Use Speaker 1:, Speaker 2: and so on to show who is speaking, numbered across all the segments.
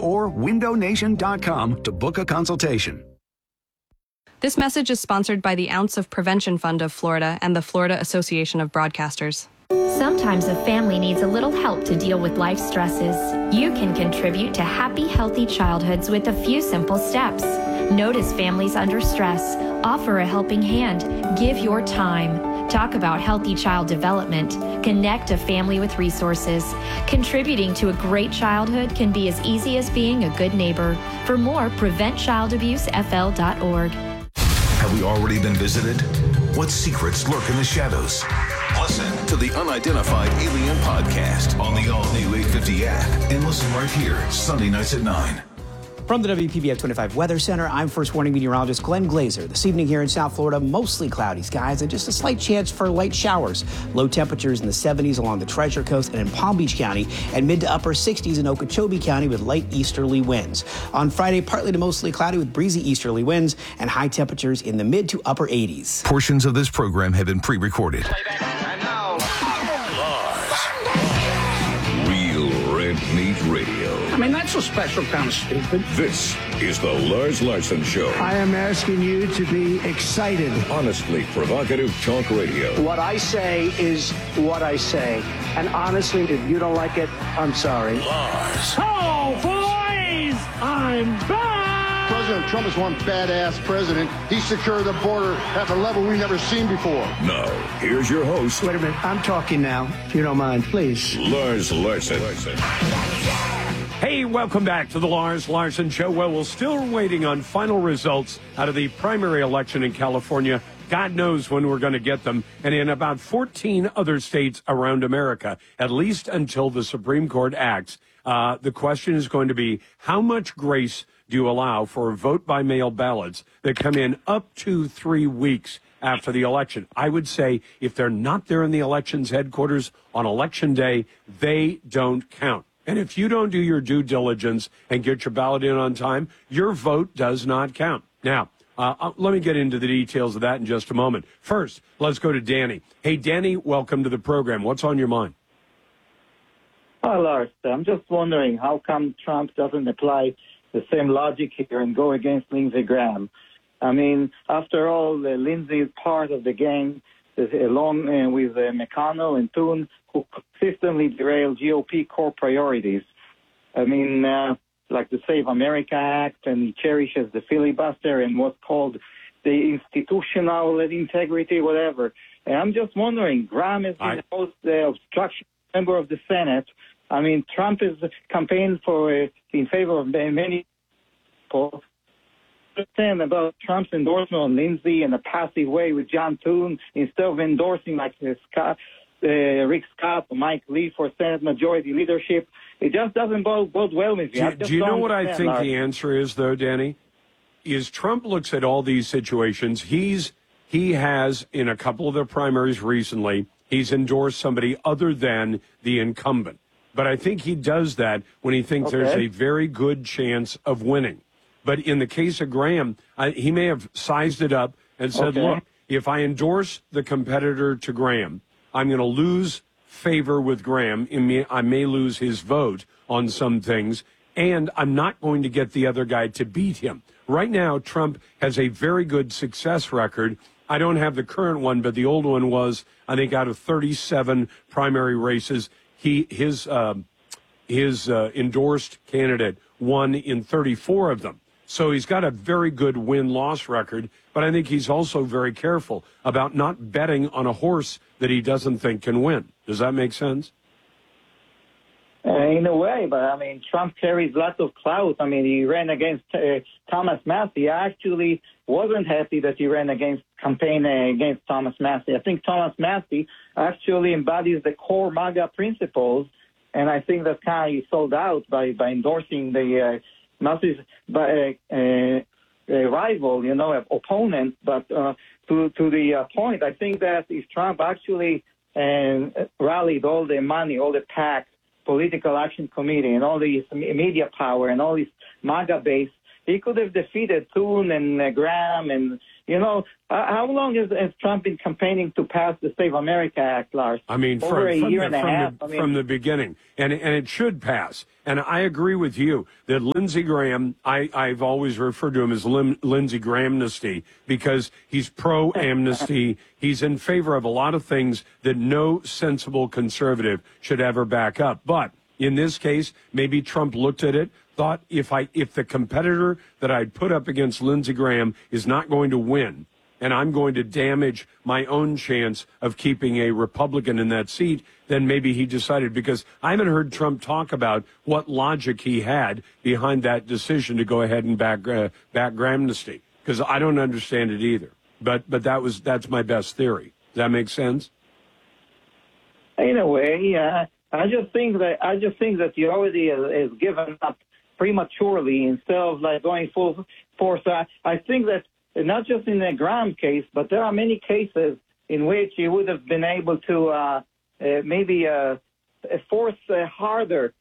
Speaker 1: or windownation.com to book a consultation.
Speaker 2: This message is sponsored by the Ounce of Prevention Fund of Florida and the Florida Association of Broadcasters.
Speaker 3: Sometimes a family needs a little help to deal with life stresses. You can contribute to happy, healthy childhoods with a few simple steps. Notice families under stress. Offer a helping hand. Give your time. Talk about healthy child development. Connect a family with resources. Contributing to a great childhood can be as easy as being a good neighbor. For more, preventchildabusefl.org.
Speaker 4: Have we already been visited? What secrets lurk in the shadows? Listen to the Unidentified Alien Podcast on the all-new 850 app and listen right here, Sunday nights at 9.
Speaker 5: From the WPBF 25 Weather Center, I'm First Warning Meteorologist Glenn Glazer. This evening here in South Florida, mostly cloudy skies and just a slight chance for light showers. Low temperatures in the 70s along the Treasure Coast and in Palm Beach County, and mid to upper 60s in Okeechobee County with light easterly winds. On Friday, partly to mostly cloudy with breezy easterly winds and high temperatures in the mid to upper 80s.
Speaker 4: Portions of this program have been pre-recorded. Real Red Meat Radio.
Speaker 6: I mean, that's a special kind of stupid.
Speaker 7: This is the Lars Larson Show.
Speaker 6: I am asking you to be excited.
Speaker 7: Honestly provocative talk radio.
Speaker 6: What I say is what I say. And honestly, if you don't like it, I'm sorry.
Speaker 7: Lars.
Speaker 6: Oh, boys! I'm back!
Speaker 8: President Trump is one badass president. He secured the border at a level we've never seen before.
Speaker 7: Now, here's your host.
Speaker 6: Wait a minute. I'm talking now, if you don't mind, please.
Speaker 7: Lars Larson.
Speaker 9: Hey, welcome back to the Lars Larson Show. Well, we're still waiting on final results out of the primary election in California. God knows when we're going to get them. And in about 14 other states around America, at least until the Supreme Court acts, the question is going to be, how much grace do you allow for vote-by-mail ballots that come in up to 3 weeks after the election? I would say if they're not there in the elections headquarters on Election Day, they don't count. And if you don't do your due diligence and get your ballot in on time, your vote does not count. Now, let me get into the details of that in just a moment. First, let's go to Danny. Hey, Danny, welcome to the program. What's on your mind?
Speaker 10: Hi, Lars. I'm just wondering how come Trump doesn't apply the same logic here and go against Lindsey Graham. I mean, after all, Lindsey is part of the gang, along with McConnell and Thune, who consistently derail GOP core priorities. I mean, like the Save America Act, and he cherishes the filibuster and what's called the institutional integrity, whatever. And I'm just wondering, Graham is the most obstruction member of the Senate. I mean, Trump is campaigning in favor of many people. Understand about Trump's endorsement on Lindsey in a passive way with John Thune instead of endorsing like Rick Scott or Mike Lee for Senate Majority Leadership. It just doesn't bode well with me.
Speaker 9: Do you know what I think the answer is, though, Danny? Is Trump looks at all these situations. He has, in a couple of the primaries recently, he's endorsed somebody other than the incumbent. But I think he does that when he thinks there's a very good chance of winning. But in the case of Graham, he may have sized it up and said, look, if I endorse the competitor to Graham, I'm going to lose favor with Graham. I may lose his vote on some things, and I'm not going to get the other guy to beat him. Right now, Trump has a very good success record. I don't have the current one, but the old one was, I think, out of 37 primary races, his endorsed candidate won in 34 of them. So he's got a very good win-loss record, but I think he's also very careful about not betting on a horse that he doesn't think can win. Does that make sense?
Speaker 10: In a way, but I mean, Trump carries lots of clout. I mean, he ran against Thomas Massie. I actually wasn't happy that he ran against Thomas Massie. I think Thomas Massie actually embodies the core MAGA principles, and I think that kind of sold out by endorsing the Massie's rival, opponent. But to the point, I think that if Trump actually rallied all the money, all the PAC, Political Action Committee, and all the media power and all this MAGA base He could have defeated Thune and Graham. And, how long has Trump been campaigning to pass the Save America Act, Lars?
Speaker 9: I mean,
Speaker 10: over a year and a half.
Speaker 9: From the beginning. And it should pass. And I agree with you that Lindsey Graham, I've always referred to him as Lindsey Grahamnesty because he's pro-amnesty. He's in favor of a lot of things that no sensible conservative should ever back up. But in this case, maybe Trump looked at it, thought if the competitor that I'd put up against Lindsey Graham is not going to win, and I'm going to damage my own chance of keeping a Republican in that seat, then maybe he decided, because I haven't heard Trump talk about what logic he had behind that decision to go ahead and back Grahamnesty, because I don't understand it either. But that's my best theory. Does that make sense?
Speaker 10: In a way, yeah. I just think that he already has given up prematurely instead of going full force. I think that not just in the Graham case, but there are many cases in which he would have been able to maybe force harder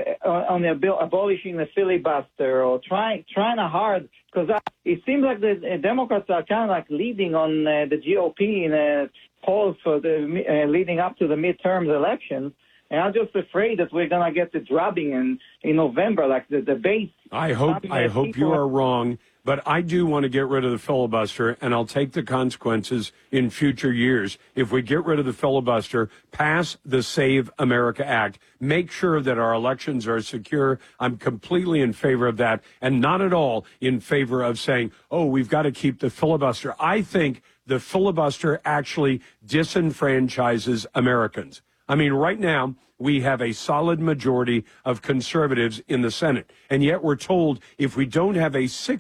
Speaker 10: on abolishing the filibuster or trying hard, because it seems like the Democrats are kind of leading on the GOP in polls for the leading up to the midterms elections. And I'm just afraid that we're going to get the drubbing in November, like the debate.
Speaker 9: I hope you are wrong, but I do want to get rid of the filibuster, and I'll take the consequences in future years. If we get rid of the filibuster, pass the Save America Act, make sure that our elections are secure. I'm completely in favor of that, and not at all in favor of saying, oh, we've got to keep the filibuster. I think the filibuster actually disenfranchises Americans. I mean, right now, we have a solid majority of conservatives in the Senate, and yet we're told if we don't have a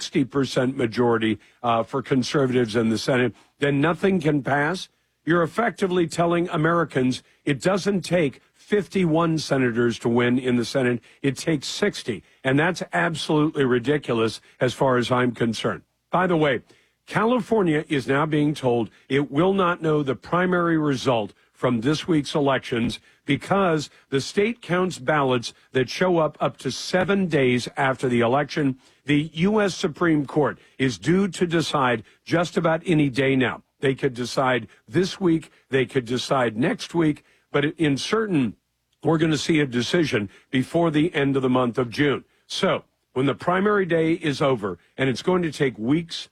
Speaker 9: 60% majority for conservatives in the Senate, then nothing can pass. You're effectively telling Americans it doesn't take 51 senators to win in the Senate. It takes 60, and that's absolutely ridiculous as far as I'm concerned. By the way, California is now being told it will not know the primary result from this week's elections because the state counts ballots that show up to 7 days after the election. The U.S. Supreme Court is due to decide just about any day now. They could decide this week, they could decide next week, but in certain, we're going to see a decision before the end of the month of June. So when the primary day is over, and it's going to take weeks,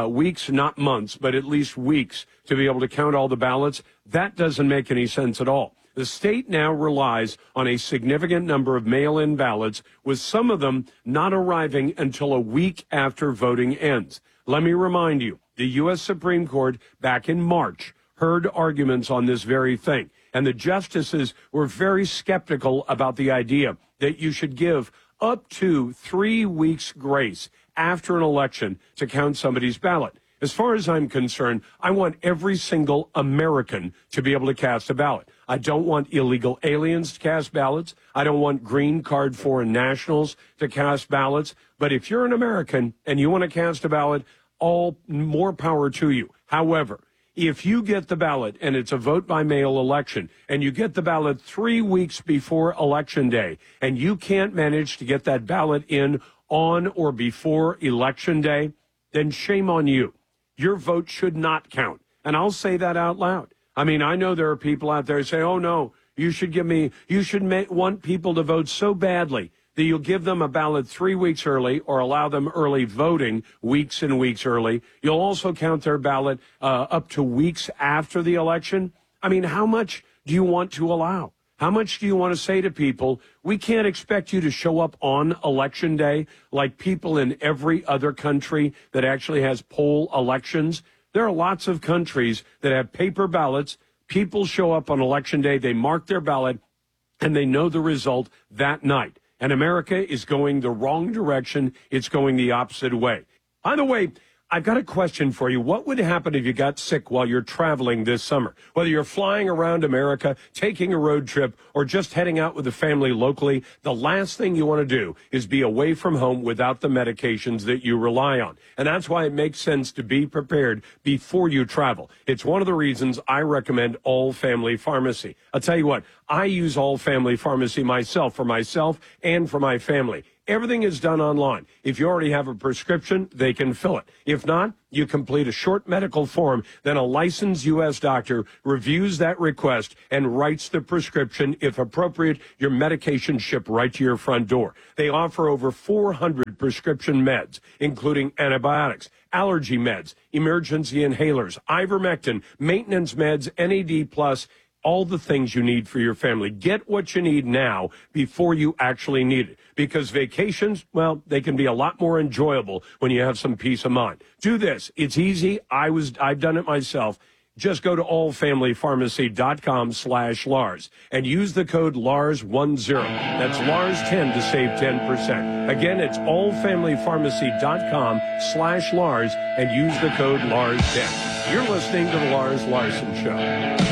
Speaker 9: not months, but at least weeks to be able to count all the ballots, that doesn't make any sense at all. The state now relies on a significant number of mail-in ballots, with some of them not arriving until a week after voting ends. Let me remind you, the U.S. Supreme Court back in March heard arguments on this very thing, and the justices were very skeptical about the idea that you should give up to 3 weeks grace after an election to count somebody's ballot. As far as I'm concerned, I want every single American to be able to cast a ballot. I don't want illegal aliens to cast ballots. I don't want green card foreign nationals to cast ballots. But if you're an American and you want to cast a ballot, all more power to you. However, if you get the ballot and it's a vote by mail election and you get the ballot 3 weeks before Election Day and you can't manage to get that ballot in on or before Election Day, then shame on you. Your vote should not count. And I'll say that out loud. I mean, I know there are people out there who say, oh, no, you should want people to vote so badly that you'll give them a ballot 3 weeks early or allow them early voting weeks and weeks early. You'll also count their ballot up to weeks after the election. I mean, how much do you want to allow? How much do you want to say to people, we can't expect you to show up on Election Day like people in every other country that actually has poll elections? There are lots of countries that have paper ballots. People show up on Election Day, they mark their ballot, and they know the result that night. And America is going the wrong direction. It's going the opposite way. By the way, I've got a question for you. What would happen if you got sick while you're traveling this summer? Whether you're flying around America, taking a road trip, or just heading out with the family locally, the last thing you want to do is be away from home without the medications that you rely on. And that's why it makes sense to be prepared before you travel. It's one of the reasons I recommend All Family Pharmacy. I'll tell you what, I use All Family Pharmacy myself, for myself and for my family. Everything is done online. If you already have a prescription, they can fill it. If not, you complete a short medical form, then a licensed U.S. doctor reviews that request and writes the prescription. If appropriate, your medication shipped right to your front door. They offer over 400 prescription meds, including antibiotics, allergy meds, emergency inhalers, ivermectin, maintenance meds, NAD+, all the things you need for your family. Get what you need now before you actually need it. Because vacations, well, they can be a lot more enjoyable when you have some peace of mind. Do this. It's easy. I've done it myself. Just go to allfamilypharmacy.com/Lars and use the code LARS10. That's LARS10 to save 10%. Again, it's allfamilypharmacy.com/Lars and use the code LARS10. You're listening to The Lars Larson Show.